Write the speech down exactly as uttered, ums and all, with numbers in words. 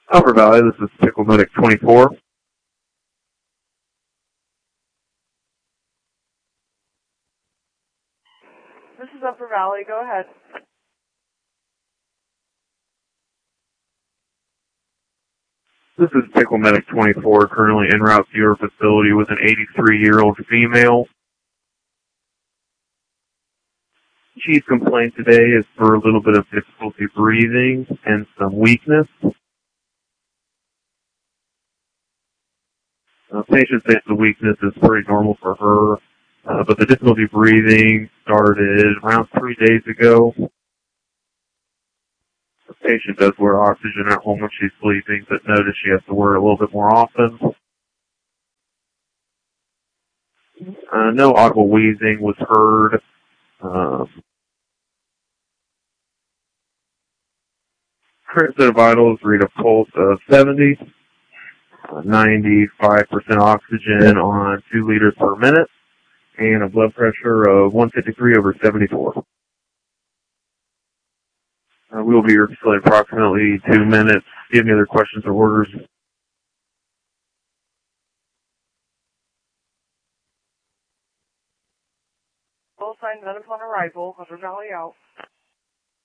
Upper Valley, this is Pickle Medic twenty-four. This is Upper Valley. Go ahead. This is Pickle Medic twenty-four, currently en route to your facility with an eighty-three-year-old female. Chief complaint today is for a little bit of difficulty breathing and some weakness. Uh, patient says the weakness is pretty normal for her, uh, but the difficulty breathing started around three days ago. The patient does wear oxygen at home when she's sleeping, but notice she has to wear it a little bit more often. Uh, no audible wheezing was heard. Um, current set of vitals read a pulse of seventy. ninety-five percent oxygen on two liters per minute, and a blood pressure of one fifty-three over seventy-four. Uh, we will be here for approximately two minutes. Do you have any other questions or orders? Full sign none upon arrival. Upper Valley out.